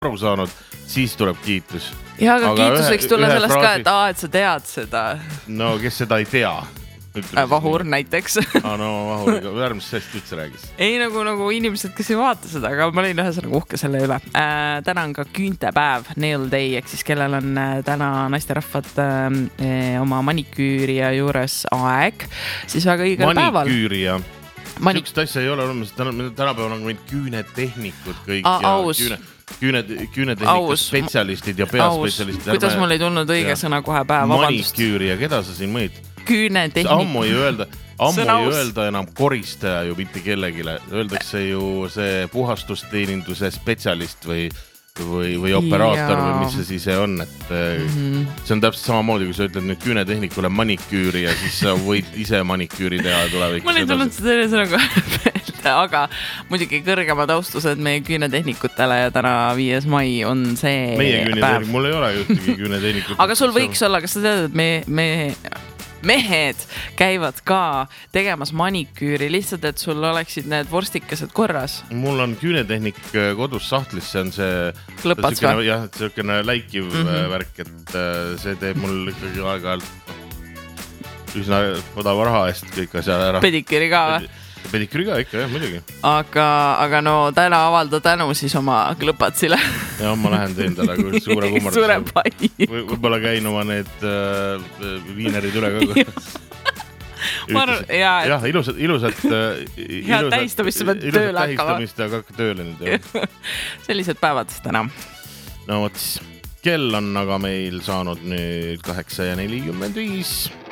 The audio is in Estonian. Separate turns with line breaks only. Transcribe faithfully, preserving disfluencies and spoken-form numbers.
aru saanud, siis tuleb kiitus.
Ja, aga, aga kiitus ühe, võiks tulla sellest fraasi... ka, et, aa, et sa tead seda.
No, kes seda ei tea?
Äh, vahur näiteks.
ah, no, vahuriga. Värmis sellest üldse räägis.
Ei, nagu, nagu inimesed, kes ei vaata seda, aga ma olin ühes nagu uhke selle üle. Äh, täna on ka küüntepäev, nail day, ehk siis kellel on äh, täna naisterahvad äh, oma maniküüri ja juures aeg, siis väga õigel päeval.
Maniküüri ja Manik... Sükst asja ei ole olemas, tänapäeval on meil küünetehnikud kõik
A,
ja
aus.
Küüne, küüne, küünetehnikud spetsialistid ja peaspetsialistid.
Kuidas mul ei tulnud õige ja. Sõna kohe päev, vabandust.
Maniküüri ja keda sa siin mõid?
Küünetehnik.
Ammu ei öelda, ammu ei öelda enam koristaja ju mitte kellegile. Öeldakse ju see puhastusteeninduse spetsialist või, või, või operaator ja. Või mis see siis on. Et mm-hmm. See on täpselt samamoodi, kui sa ütled nüüd küünetehnikule maniküüri ja siis sa võid ise maniküüri teha tulevikus.
Mul ei tulnud seda sõnaga peale, aga muidugi kõrgemad austused meie küünetehnikutele ja täna viies mai on see
meie päev. Mul ei ole juhtigi küünetehnikut.
Aga sul võiks olla, kas sa tead, et me, me mehed käivad ka tegemas maniküüri, lihtsalt, et sul oleksid need vorstikesed korras.
Mul on küünetehnik kodus sahtlis, see on see
klõpats ka?
Jah, selline läikiv mm-hmm. värk, et see teeb mul ikkagi aeg-ajalt üsna odava raha eest kõik asja ära.
Pedikiri ka või?
Pedikiri ka ikka, jah, muidugi.
Aga, aga no täna avalda tänu siis oma klõpatsile.
Ja ma lähen teen talle kui suure kummarduse.
Suure pai.
Võib-olla käin oma need äh, viinerid üle ka.
Arvan, ja, et...
jah, ilusad, ilusad,
ja tähistamist sa pead tööle hakkama.
Tähistamist ja hakka tööle nüüd.
Sellised päevad täna.
No võt, kell on aga meil saanud nüüd kaheksa ja nelikümmend viis.